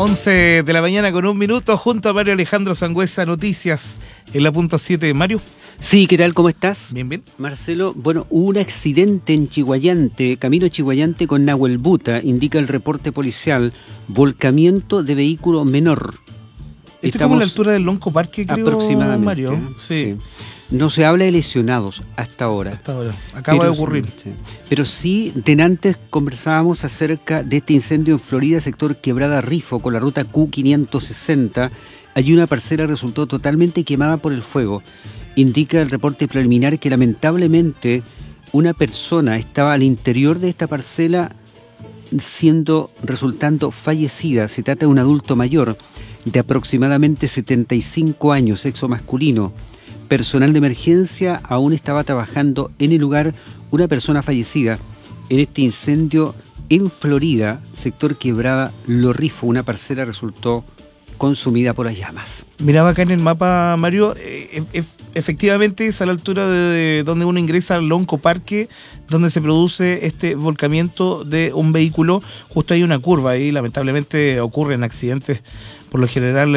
11 de la mañana con 1 minuto, junto a Mario Alejandro Sangüesa, noticias en la punto 7. Mario. Sí, ¿qué tal? ¿Cómo estás? Bien, bien. Marcelo, bueno, hubo un accidente en Chiguayante, camino Chiguayante con Nahuelbuta, indica el reporte policial, volcamiento de vehículo menor. Estoy como a la altura del Lonco Parque, creo, aproximadamente, Mario. Sí. No se habla de lesionados hasta ahora. Acaba de ocurrir. Sí. Pero sí, antes conversábamos acerca de este incendio en Florida, sector Quebrada Rifo, con la ruta Q560. Allí una parcela resultó totalmente quemada por el fuego. Indica el reporte preliminar que lamentablemente una persona estaba al interior de esta parcela resultando fallecida. Se trata de un adulto mayor de aproximadamente 75 años, sexo masculino. Personal de emergencia aún estaba trabajando en el lugar. Una persona fallecida en este incendio en Florida, sector Quebrada Lo Rifo. Una parcela resultó consumida por las llamas. Miraba acá en el mapa, Mario, efectivamente es a la altura de donde uno ingresa al Lonco Parque, donde se produce este volcamiento de un vehículo. Justo hay una curva y lamentablemente ocurren accidentes por lo general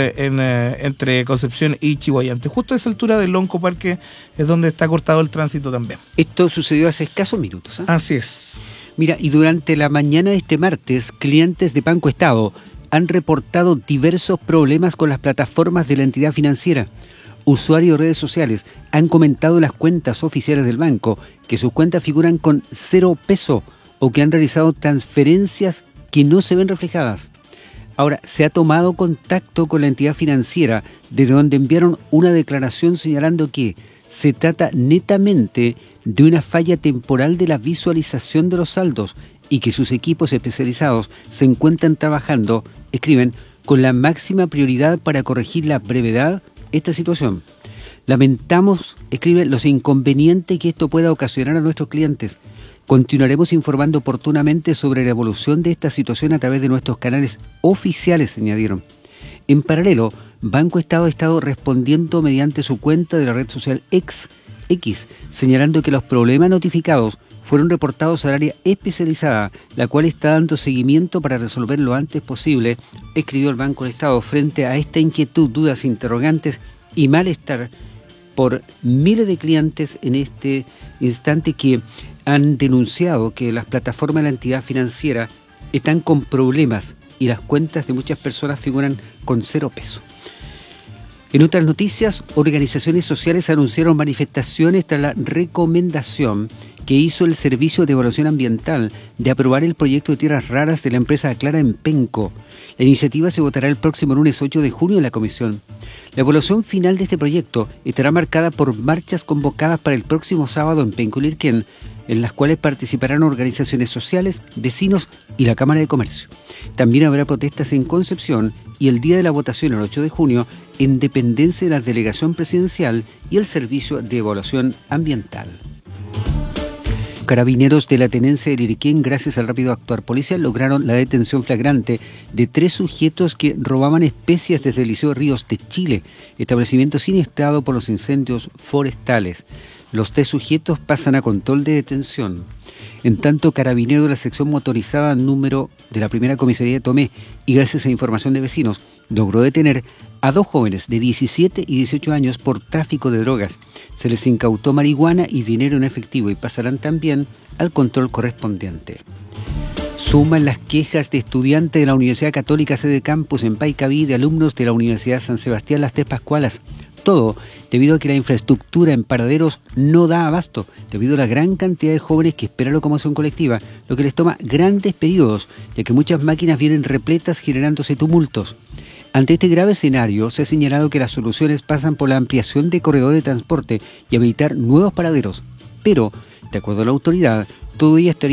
entre Concepción y Chiguayante. Justo a esa altura del Lonco Parque es donde está cortado el tránsito también. Esto sucedió hace escasos minutos, ¿eh? Así es. Mira, y durante la mañana de este martes, clientes de Banco Estado han reportado diversos problemas con las plataformas de la entidad financiera. Usuarios de redes sociales han comentado las cuentas oficiales del banco que sus cuentas figuran con 0 peso o que han realizado transferencias que no se ven reflejadas. Ahora, se ha tomado contacto con la entidad financiera, desde donde enviaron una declaración señalando que se trata netamente de una falla temporal de la visualización de los saldos y que sus equipos especializados se encuentran trabajando, escriben, con la máxima prioridad para corregir la brevedad esta situación. Lamentamos, escriben, los inconvenientes que esto pueda ocasionar a nuestros clientes. Continuaremos informando oportunamente sobre la evolución de esta situación a través de nuestros canales oficiales, añadieron. En paralelo, Banco Estado ha estado respondiendo mediante su cuenta de la red social X, señalando que los problemas notificados fueron reportados al área especializada, la cual está dando seguimiento para resolver lo antes posible, escribió el Banco del Estado frente a esta inquietud, dudas, interrogantes y malestar por miles de clientes en este instante que han denunciado que las plataformas de la entidad financiera están con problemas y las cuentas de muchas personas figuran con 0 peso. En otras noticias, organizaciones sociales anunciaron manifestaciones tras la recomendación que hizo el Servicio de Evaluación Ambiental de aprobar el proyecto de tierras raras de la empresa Aclara en Penco. La iniciativa se votará el próximo lunes 8 de junio en la comisión. La evaluación final de este proyecto estará marcada por marchas convocadas para el próximo sábado en Penco y Lirquén, en las cuales participarán organizaciones sociales, vecinos y la Cámara de Comercio. También habrá protestas en Concepción y el día de la votación, el 8 de junio, en dependencia de la Delegación Presidencial y el Servicio de Evaluación Ambiental. Carabineros de la tenencia de Liriquén, gracias al rápido actuar policial, lograron la detención flagrante de 3 sujetos que robaban especies desde el Liceo Ríos de Chile, establecimiento siniestrado por los incendios forestales. Los 3 sujetos pasan a control de detención. En tanto, Carabineros de la sección motorizada número de la primera comisaría de Tomé, y gracias a información de vecinos, logró detener a 2 jóvenes de 17 y 18 años por tráfico de drogas. Se les incautó marihuana y dinero en efectivo y pasarán también al control correspondiente. Suman las quejas de estudiantes de la Universidad Católica Sede Campus en Paicaví y de alumnos de la Universidad San Sebastián Las Tres Pascualas. Todo debido a que la infraestructura en paraderos no da abasto, debido a la gran cantidad de jóvenes que esperan locomoción colectiva, lo que les toma grandes periodos, ya que muchas máquinas vienen repletas generándose tumultos. Ante este grave escenario, se ha señalado que las soluciones pasan por la ampliación de corredores de transporte y habilitar nuevos paraderos. Pero, de acuerdo a la autoridad, todo ello estaría